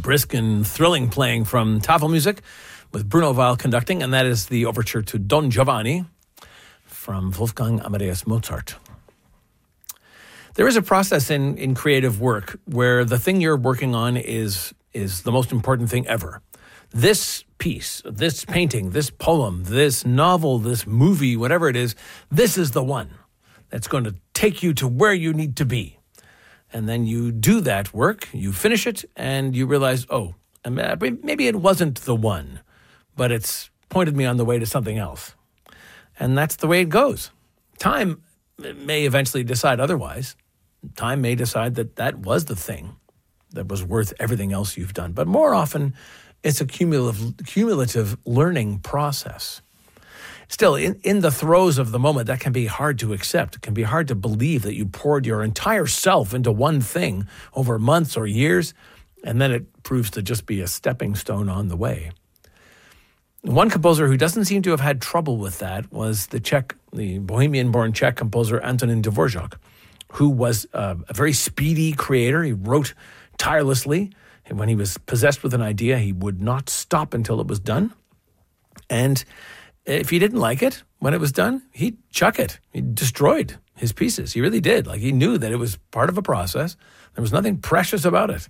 brisk and thrilling playing from Tafelmusik with Bruno Weil conducting, and that is the overture to Don Giovanni from Wolfgang Amadeus Mozart. There is a process in creative work where the thing you're working on is the most important thing ever. This piece, this painting, this poem, this novel, this movie, whatever it is, this is the one that's going to take you to where you need to be. And then you do that work, you finish it, and you realize, maybe it wasn't the one, but it's pointed me on the way to something else. And that's the way it goes. Time may eventually decide otherwise. Time may decide that that was the thing that was worth everything else you've done. But more often, it's a cumulative learning process. Still, in the throes of the moment, that can be hard to accept. It can be hard to believe that you poured your entire self into one thing over months or years, and then it proves to just be a stepping stone on the way. One composer who doesn't seem to have had trouble with that was the Bohemian-born Czech composer Antonín Dvořák, who was a very speedy creator. He wrote tirelessly. And when he was possessed with an idea, he would not stop until it was done. And if he didn't like it when it was done, he'd chuck it. He destroyed his pieces. He really did. He knew that it was part of a process. There was nothing precious about it.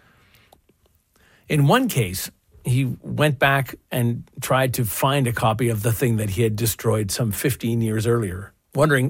In one case, he went back and tried to find a copy of the thing that he had destroyed some 15 years earlier, wondering,